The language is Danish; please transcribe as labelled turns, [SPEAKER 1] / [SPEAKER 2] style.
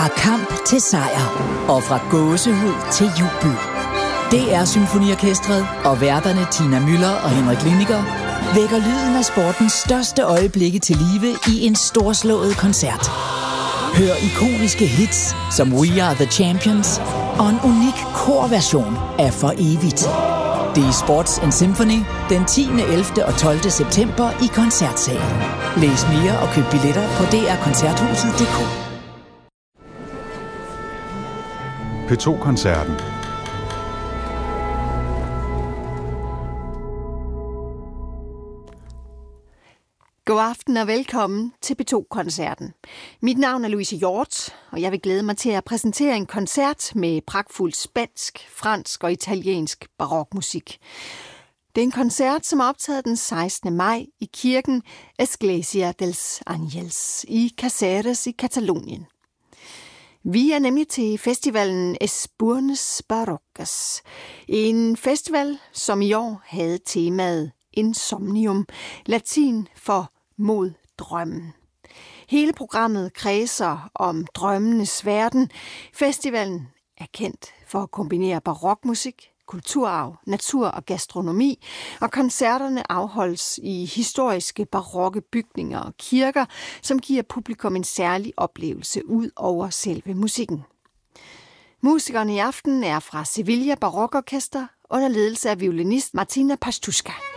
[SPEAKER 1] Fra kamp til sejr og fra gåsehud til jubel. DR Symfoniorkestret og værterne Tina Müller og Henrik Liniger vækker lyden af sportens største øjeblikke til live i en storslået koncert. Hør ikoniske hits som We Are The Champions og en unik korversion af For Evigt. Det er Sports and Symphony den 10., 11. og 12. september i Koncertsalen. Læs mere og køb billetter på drkoncerthuset.dk.
[SPEAKER 2] P2 Koncerten.
[SPEAKER 3] God aften og velkommen til P2-koncerten. Mit navn er Louise Hjort, og jeg vil glæde mig til at præsentere en koncert med pragtfuld spansk, fransk og italiensk barokmusik. Det er en koncert, som er optaget den 16. maj i kirken Església dels Àngels i Caceres i Catalonien. Vi er nemlig til festivalen Espurnes Barroques, en festival, som i år havde temaet Insomnium, latin for mod drømmen. Hele programmet kredser om drømmenes verden. Festivalen er kendt for at kombinere barokmusik, kulturarv, natur og gastronomi, og koncerterne afholdes i historiske barokke bygninger og kirker, som giver publikum en særlig oplevelse ud over selve musikken. Musikerne i aften er fra Sevilla Barokorkester under ledelse af violinist Martina Pastuska.